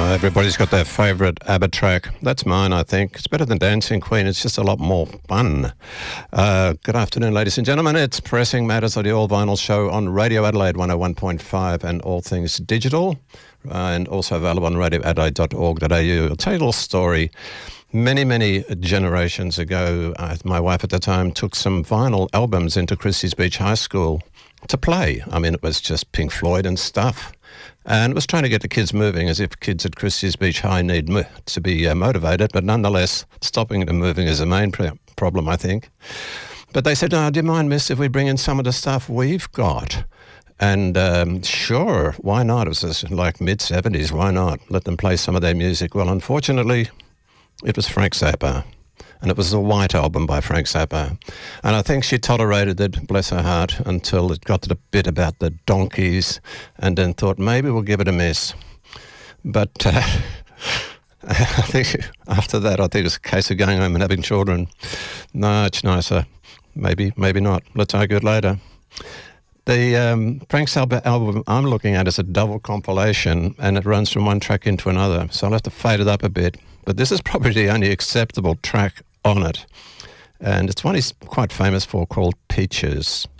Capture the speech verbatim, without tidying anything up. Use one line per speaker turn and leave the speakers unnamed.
Oh, everybody's got their favourite ABBA track. That's mine, I think. It's better than Dancing Queen. It's just a lot more fun. Uh, good afternoon, ladies and gentlemen. It's Pressing Matters on the All Vinyl Show on Radio Adelaide one oh one point five and all things digital, uh, and also available on radio adelaide dot org dot a u. I'll tell you a little story. Many, many generations ago, uh, my wife at the time took some vinyl albums into Christie's Beach High School to play. I mean, it was just Pink Floyd and stuff. And it was trying to get the kids moving, as if kids at Christie's Beach High need mo- to be uh, motivated, but nonetheless, stopping them moving is the main pr- problem, I think. But they said, oh, do you mind, miss, if we bring in some of the stuff we've got? And um, sure, why not? It was just like mid-seventies, why not? Let them play some of their music. Well, unfortunately, it was Frank Zappa. And it was the White Album by Frank Zappa. And I think she tolerated it, bless her heart, until it got to the bit about the donkeys, and then thought, maybe we'll give it a miss. But uh, I think after that, I think it's a case of going home and having children. No, it's nicer. Maybe, maybe not. Let's argue it later. The um, Frank Zappa album I'm looking at is a double compilation, and it runs from one track into another, so I'll have to fade it up a bit. But this is probably the only acceptable track on it. And it's one he's quite famous for, called Peaches.